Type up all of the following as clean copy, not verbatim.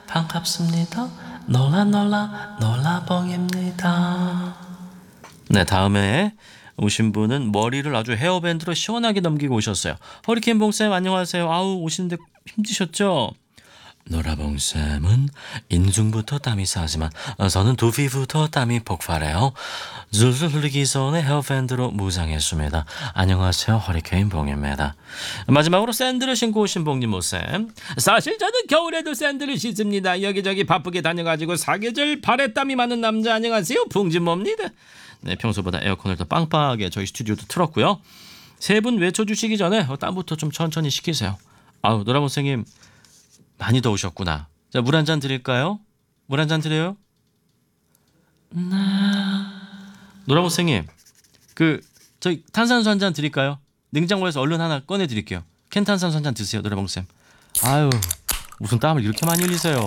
반갑습니다. 놀라봉입니다. 네, 다음에 오신 분은 머리를 아주 헤어밴드로 시원하게 넘기고 오셨어요. 허리케인 봉쌤 안녕하세요. 아우 오시는데 힘드셨죠? 노라봉쌤은 인중부터 땀이 싸지만 저는 두피부터 땀이 폭발해요. 줄줄 흘리기 전에 헤어밴드로 무장했습니다. 안녕하세요. 허리케인 봉입니다. 마지막으로 샌들을 신고 오신 봉님 모쌤. 사실 저는 겨울에도 샌들을 신습니다. 여기저기 바쁘게 다녀가지고 사계절 발에 땀이 많은 남자 안녕하세요. 봉진모입니다. 네, 평소보다 에어컨을 더 빵빵하게 저희 스튜디오도 틀었고요. 세 분 외쳐주시기 전에 땀부터 좀 천천히 식히세요. 아우 노라봉쌤님 많이 더우셨구나. 자, 물 한 잔 드릴까요? 물 한 잔 드려요? 노라봉쌤님, 저희 탄산수 한 잔 드릴까요? 냉장고에서 얼른 하나 꺼내 드릴게요. 캔 탄산수 한 잔 드세요, 노라봉쌤. 아유, 무슨 땀을 이렇게 많이 흘리세요.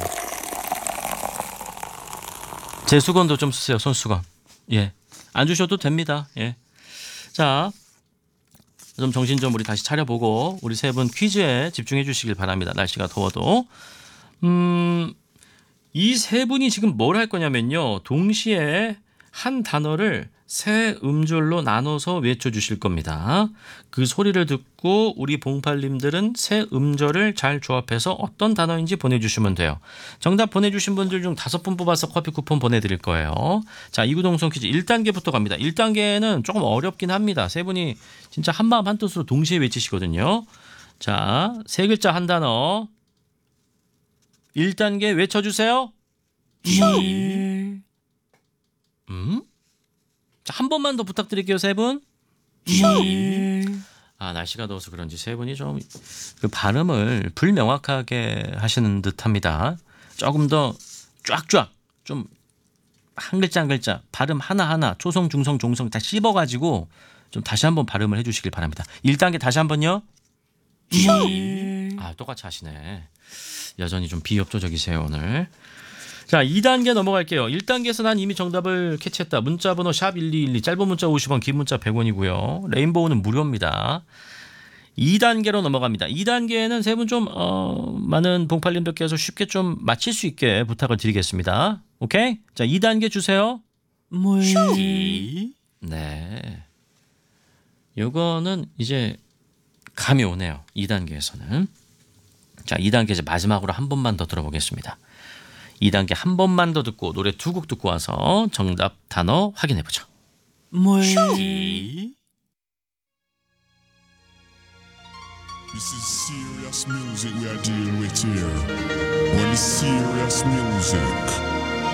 제 수건도 좀 쓰세요, 손수건. 예, 안 주셔도 됩니다. 예, 자, 좀 정신 좀 우리 다시 차려보고 우리 세 분 퀴즈에 집중해 주시길 바랍니다. 날씨가 더워도. 이 세 분이 지금 뭘 할 거냐면요. 동시에 한 단어를 세 음절로 나눠서 외쳐주실 겁니다. 그 소리를 듣고 우리 봉팔님들은 세 음절을 잘 조합해서 어떤 단어인지 보내주시면 돼요. 정답 보내주신 분들 중 5분 뽑아서 커피 쿠폰 보내드릴 거예요. 자, 이구동성 퀴즈 1단계부터 갑니다. 1단계는 조금 어렵긴 합니다. 세 분이 진짜 한마음 한뜻으로 동시에 외치시거든요. 자, 세 글자 한 단어 1단계 외쳐주세요. 자, 한 번만 더 부탁드릴게요, 세 분. 아, 날씨가 더워서 그런지 세 분이 좀 그 발음을 불명확하게 하시는 듯합니다. 조금 더 쫙쫙 좀 한 글자 한 글자 발음 하나하나 초성, 중성, 종성 다 씹어가지고 좀 다시 한번 발음을 해주시길 바랍니다. 1단계 다시 한번요. 아, 똑같이 하시네. 여전히 좀 비협조적이세요, 오늘. 자, 2단계 넘어갈게요. 1단계에서 난 이미 정답을 캐치했다. 문자번호 샵 1212 짧은 문자 50원 긴 문자 100원이고요. 레인보우는 무료입니다. 2단계로 넘어갑니다. 2단계에는 세 분 좀 많은 봉팔님들께서 쉽게 좀 맞힐 수 있게 부탁을 드리겠습니다. 오케이? 자, 2단계 주세요. 네. 요거는 이제 감이 오네요. 2단계에서는. 자, 2단계 이제 마지막으로 한 번만 더 들어보겠습니다. 2단계 한 번만 더 듣고 노래 2곡 듣고 와서 정답 단어 확인해 보죠. This is serious music we are dealing with here. When it's serious music.